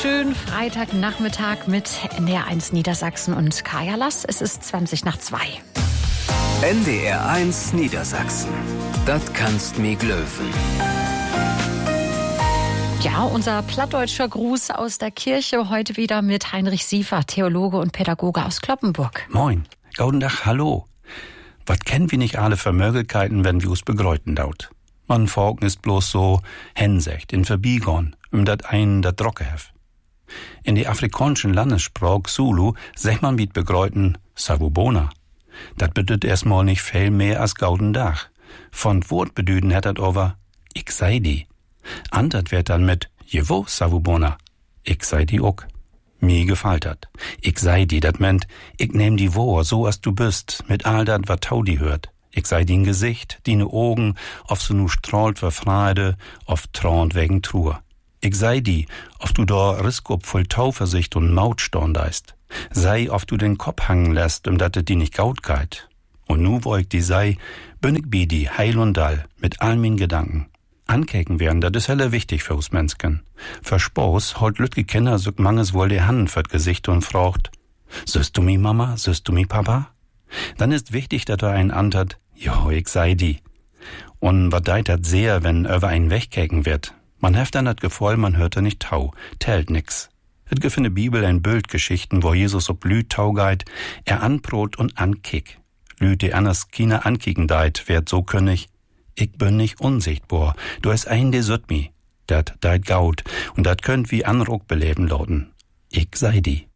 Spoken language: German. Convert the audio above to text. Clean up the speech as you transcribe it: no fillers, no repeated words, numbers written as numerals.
Schönen Freitagnachmittag mit NDR1 Niedersachsen und Kaya Lass. Es ist 2:20. NDR1 Niedersachsen. Das kannst mi glöwen. Ja, unser plattdeutscher Gruß aus der Kirche heute wieder mit Heinrich Siefer, Theologe und Pädagoge aus Cloppenburg. Moin, gauden Dach, hallo. Was kennen wir nicht alle für Möglichkeiten, wenn wir uns begreuten daut? Man Volken ist bloß so hensecht, in Verbiegon, dat einen dat Drocke hef. In die afrikanischen Landessprache Zulu sech man mit begreuten Savubona. Dat bedeutet erstmal nicht viel mehr als gauden Dach. Von Wort bedüden hat dat over ich sei die. Antert wird dann mit Jewo Savubona. Ich sei die ook. Mir gefällt dat. Ich sei die, dat meint, ich nehm die wo, so as du bist, mit all dat, wat tau die hört. Ich sei din Gesicht, dine Augen, auf so nu strahlt vor Freude, auf trauend wegen Trur. Ich sei die, auf du da Riskop voll Tauversicht und Maut storndeist. Sei, auf du den Kopf hangen lässt, dat die nicht gaut geit. Und nu wo ich die sei, bin ich bi die heil und all, mit all min Gedanken. Ankeken werden, dat is helle wichtig für uns Menschen. Für Spaß holt lütge Kinder so manges wohl die Hand für Gesicht und fragt, süßt du mi Mama, süßt du mi Papa? Dann ist wichtig, dat er einen antert, jo, ich sei die. Und wat deit dat sehr, wenn über einen wegkeken wird. Man heft dann dat Gefühl, man hört nicht tau, tellt nix. Et gif in der Bibel ein Bildgeschichten, wo Jesus ob Lüd taugeit, anbrot und ankick. Lüd, die anders China ankicken deit, werd so könig, ich bin nicht unsichtbar, du hast ein, der süt mi, dat deit gaut, und dat könnt wie Anruck beleben lauten. Ich sei die.